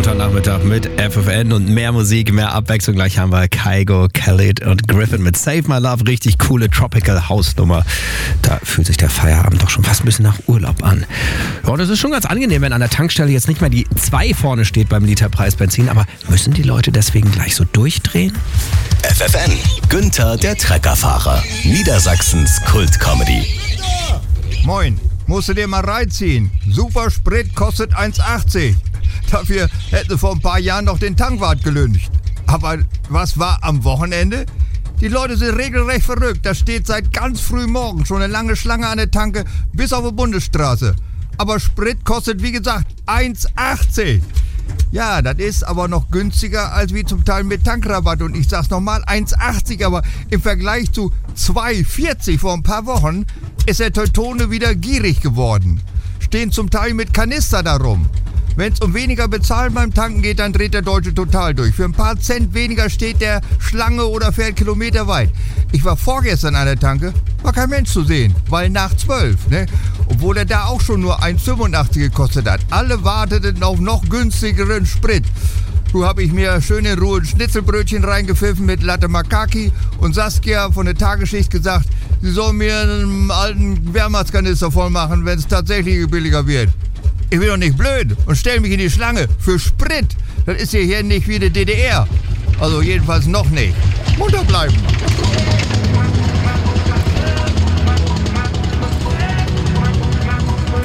Montagnachmittag mit FFN und mehr Musik, mehr Abwechslung. Gleich haben wir Kygo, Khalid und Griffin mit Save My Love. Richtig coole Tropical House Nummer. Da fühlt sich der Feierabend doch schon fast ein bisschen nach Urlaub an. Ja, und es ist schon ganz angenehm, wenn an der Tankstelle jetzt nicht mehr die 2 vorne steht beim Literpreis Benzin. Aber müssen die Leute deswegen gleich so durchdrehen? FFN, Günther der Treckerfahrer. Niedersachsens Kult-Comedy. Moin, musst du dir mal reinziehen. Super Sprit kostet 1,80. Dafür hätten sie vor ein paar Jahren noch den Tankwart gelüncht. Aber was war am Wochenende? Die Leute sind regelrecht verrückt. Da steht seit ganz früh morgens schon eine lange Schlange an der Tanke bis auf die Bundesstraße. Aber Sprit kostet, wie gesagt, 1,80. Ja, das ist aber noch günstiger als wie zum Teil mit Tankrabatt. Und ich sag's nochmal, 1,80, aber im Vergleich zu 2,40 vor ein paar Wochen ist der Teutone wieder gierig geworden. Stehen zum Teil mit Kanister darum. Wenn es um weniger bezahlen beim Tanken geht, dann dreht der Deutsche total durch. Für ein paar Cent weniger steht der Schlange oder fährt Kilometer weit. Ich war vorgestern an der Tanke, war kein Mensch zu sehen, weil nach 12, ne? Obwohl er da auch schon nur 1,85 gekostet hat. Alle warteten auf noch günstigeren Sprit. So habe ich mir schön in Ruhe ein Schnitzelbrötchen reingepfiffen mit Latte Makaki und Saskia von der Tagesschicht gesagt, sie soll mir einen alten Wärmheitskanister voll machen, wenn es tatsächlich billiger wird. Ich bin doch nicht blöd und stell mich in die Schlange für Sprit. Das ist ja hier nicht wie die DDR. Also jedenfalls noch nicht. Munter bleiben.